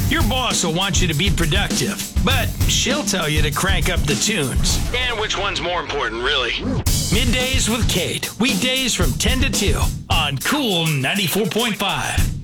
Your boss will want you to be productive, but she'll tell you to crank up the tunes. And which one's more important, really? Middays with Kate, weekdays from 10 to 2 on Cool 94.5.